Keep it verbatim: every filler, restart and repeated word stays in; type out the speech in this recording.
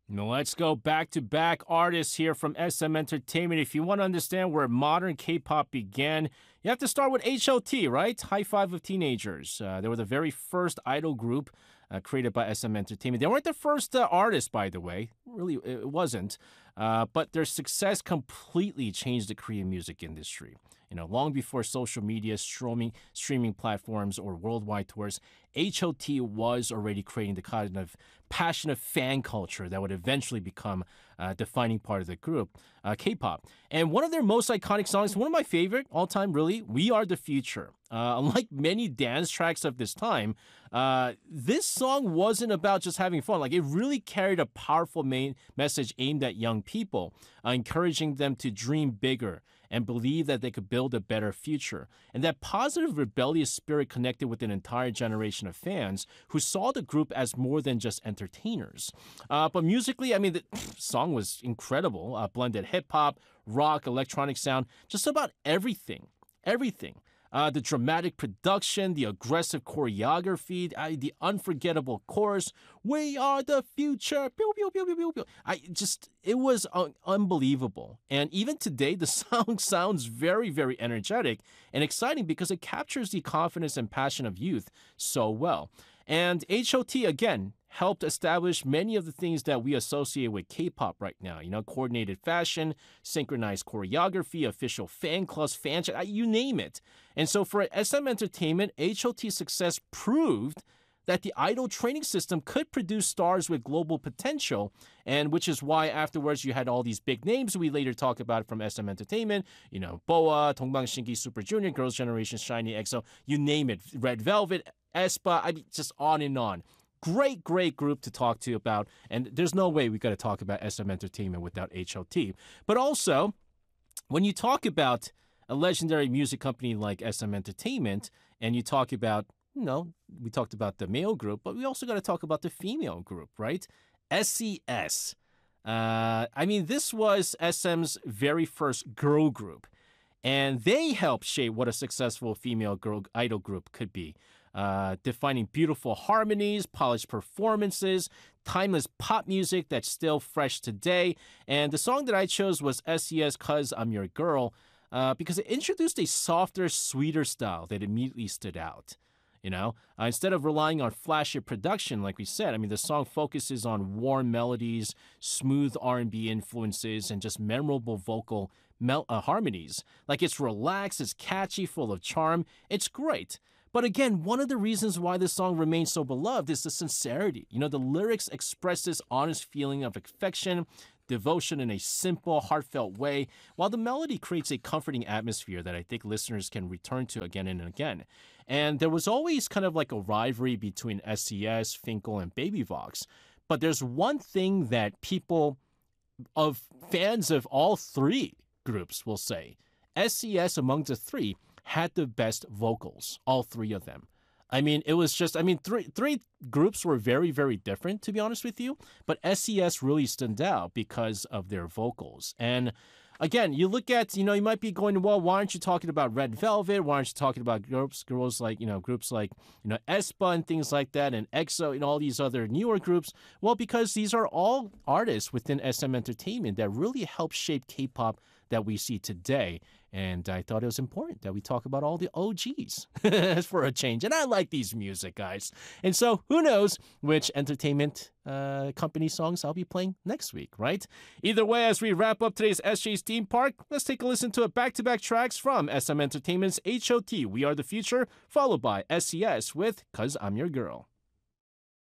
Now let's go back to back artists here from S M Entertainment. If you want to understand where modern K-pop began, you have to start with H O T, right? High Five of Teenagers. Uh, they were the very first idol group uh, created by S M Entertainment. They weren't the first uh, artists, by the way. Really, it wasn't. Uh, but their success completely changed the Korean music industry. You know, long before social media, streaming, streaming platforms, or worldwide tours, H O T was already creating the kind of passionate fan culture that would eventually become a defining part of the group, uh, K-pop. And one of their most iconic songs, one of my favorite all-time, really, We Are the Future. Uh, unlike many dance tracks of this time, uh, this song wasn't about just having fun. Like, it really carried a powerful main message aimed at young people, uh, encouraging them to dream bigger and believe that they could build a better future. And that positive rebellious spirit connected with an entire generation of fans who saw the group as more than just entertainers. Uh, but musically, I mean, the song was incredible. Uh, blended hip-hop, rock, electronic sound, just about everything. Everything. Uh, the dramatic production, the aggressive choreography, uh, the unforgettable chorus, "We are the future." Pew, pew, pew, pew, pew, pew. I just, it was un- unbelievable. And even today, the song sounds very, very energetic and exciting because it captures the confidence and passion of youth so well. And H O T, again, helped establish many of the things that we associate with K-pop right now. You know, coordinated fashion, synchronized choreography, official fan clubs, fan chat, you name it. And so for S M Entertainment, H O T's success proved that the idol training system could produce stars with global potential, and which is why afterwards you had all these big names we later talk about from S M Entertainment, you know, BoA, Dongbang Shinki, Super Junior, Girls' Generation, SHINee, EXO, you name it, Red Velvet, aespa, I mean, just on and on. Great, great group to talk to about, and there's no way we got to talk about S M Entertainment without H O T. But also, when you talk about a legendary music company like S M Entertainment, and you talk about, you know, we talked about the male group, but we also got to talk about the female group, right? S E S. Uh, I mean, this was S M's very first girl group, and they helped shape what a successful female girl idol group could be. Uh, defining beautiful harmonies, polished performances, timeless pop music that's still fresh today. And the song that I chose was S E S 'Cause I'm Your Girl, uh, because it introduced a softer, sweeter style that immediately stood out. You know, uh, instead of relying on flashy production, like we said, I mean, the song focuses on warm melodies, smooth R and B influences, and just memorable vocal mel- uh, harmonies. Like, it's relaxed, it's catchy, full of charm. It's great. But again, one of the reasons why this song remains so beloved is the sincerity. You know, the lyrics express this honest feeling of affection, devotion in a simple, heartfelt way, while the melody creates a comforting atmosphere that I think listeners can return to again and again. And there was always kind of like a rivalry between S E S, Finkel, and Baby Vox. But there's one thing that people of fans of all three groups will say. S E S among the three had the best vocals, all three of them. I mean, it was just, I mean, three three groups were very, very different, to be honest with you, but S E S really stood out because of their vocals. And again, you look at, you know, you might be going, well, why aren't you talking about Red Velvet? Why aren't you talking about groups, girls like, you know, groups like, you know, aespa and things like that, and EXO and all these other newer groups? Well, because these are all artists within S M Entertainment that really helped shape K-pop that we see today. And I thought it was important that we talk about all the O Gs for a change. And I like these music, guys. And so who knows which entertainment uh, company songs I'll be playing next week, right? Either way, as we wrap up today's S J's Theme Park, let's take a listen to a back-to-back tracks from S M Entertainment's H O T, We Are the Future, followed by S E S with 'Cause I'm Your Girl.